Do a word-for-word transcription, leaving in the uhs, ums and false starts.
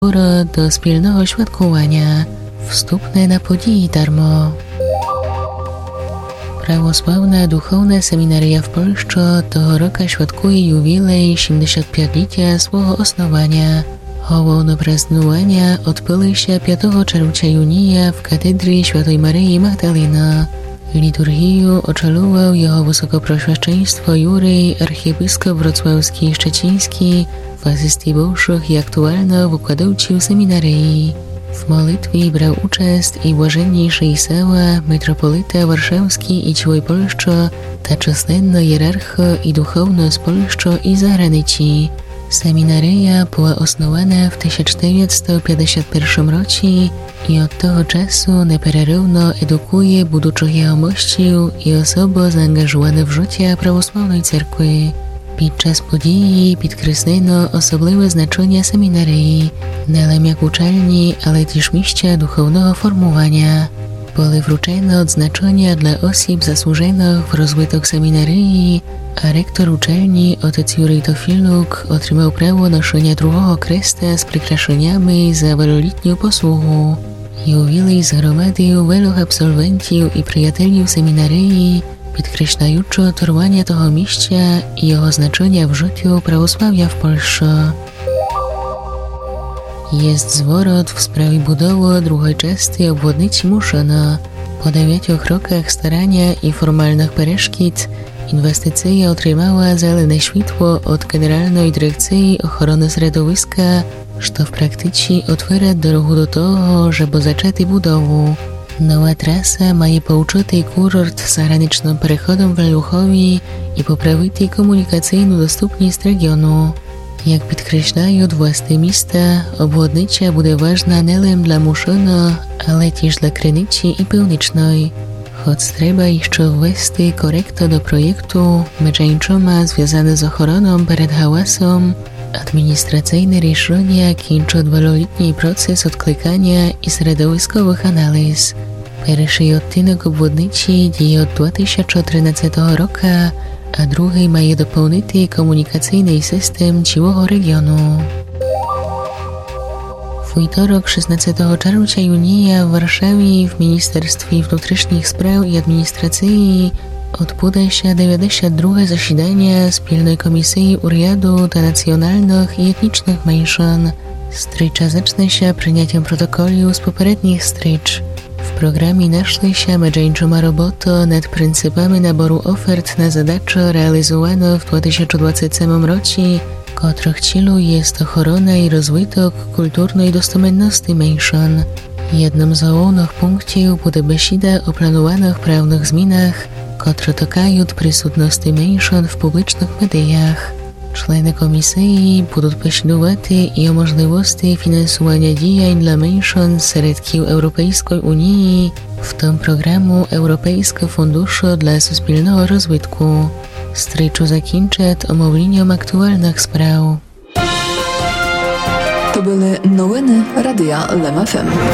do spільного świadkowania. Wstupne na podії darmo. Prawosławna duchowna seminaria w Polsce tego roku świadkuje jubilej siedemdziesiątpięciolecia swojego osnowania. Hołowne praznowania odbyły się piątego czerwca junia w katedrze Świętej Maryi Magdaleny. Liturgię oczeluwał jego wysokoproswieczeństwo Jurej, archiepiskop wrocławski i szczeciński, w asystii bożych i aktualno wykładowczył seminarii. W modlitwie brał uczest i błażenniejszy Isała, metropolita warszawski i całej Polsce, ta czasnenna hierarcha i duchowność Polsce i zagranicy. Seminaria była osnowana w tysiąc czterysta pięćdziesiątym pierwszym roku i od tego czasu nieprerywno edukuje budoucych jegomościów i osoby zaangażowane w życie prawosławnej cerkwy. Podczas podії підкреслено особливе значення семінарії, не лише як учальні, але też місця духовного формування. Були вручено odznaczenia dla osób zasłużonych w rozwój seminarii, a rektor uczelni, otec Jurej Tofiluk, otrzymał prawo noszenia drugiego kresta z przykraszeniami za wieloletnią posługę. Jubilej zgromadził wielu absolwentów i przyjaciół seminarii, podkreślająco trwanie tego miejsca i jego znaczenia w życiu prawosławia w Polsce. Jest zwrot w sprawie budowy drugiej części obwodnicy Muszyna. Po dziewięciu rokach starania i formalnych перешкод inwestycja otrzymała zielone światło od Generalnej Dyrekcji Ochrony Środowiska, co w praktyce otwiera drogę do tego, żeby zacząć budowę. Nowa trasa ma pouczyć kurort z zagranicznym przechodem w Leluchowi i poprawić komunikacyjną dostępność regionu. Jak podkreślają władze miasta, obwodnica będzie ważna nie tylko dla Muszyna, ale też dla Krynicy i Północnej. Choć trzeba jeszcze wwieść korektę do projektu, między innymi związane z ochroną przed hałasem, administracyjne решения kończą wieloletni proces odklikania i środowiskowych analiz. Pierwszy odcinek obwodnicy dzieje od dwa tysiące trzynastego roku, a drugi ma je dopełnić komunikacyjny system całego regionu. W wtorek szesnastego czerwca junia w Warszawie w Ministerstwie Wewnętrznych Spraw i Administracji odbędzie się dziewięćdziesiąte drugie zasiedanie Spilnej Komisji Urjadu dla Nacjonalnych i Etnicznych Mniejszyn. Strycza zacznie się przyjęciem protokolu z poprzednich strycz. W programie naszli się między robota nad pryncypami naboru ofert na zadачи realizowane w dwa tysiące dwudziestym roku, których celem jest ochrona i rozwój kulturnej dostępności mniejszyn. Jednym z głównych punktów będzie besida o planowanych prawnych zmianach, które dotykają przysutności mniejszyn w publicznych mediach. Członkowie komisji będą posiadować i o możliwości finansowania działań dla mniejszyn z środków Europejskiej Unii, w tym programu Europejskiego Funduszu dla Wspólnego Rozwoju. Stryczu zakończę omówieniem aktualnych spraw. To były nowiny Radia L M F M.